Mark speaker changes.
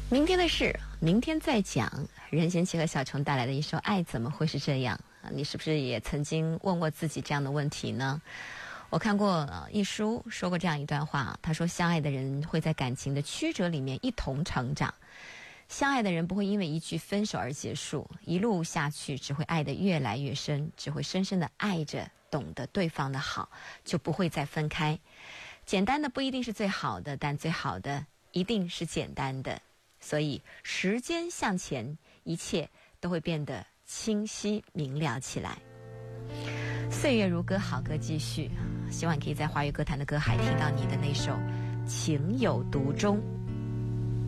Speaker 1: 明天的事，明天再讲。任贤齐和小虫带来的一首《爱怎么会是这样》，你是不是也曾经问过自己这样的问题呢？我看过一书说过这样一段话，他说相爱的人会在感情的曲折里面一同成长，相爱的人不会因为一句分手而结束，一路下去只会爱得越来越深，只会深深的爱着，懂得对方的好，就不会再分开。简单的不一定是最好的，但最好的一定是简单的。所以时间向前，一切都会变得清晰明了起来。岁月如歌，好歌继续，希望你可以在华语歌坛的歌海听到你的那首情有独钟。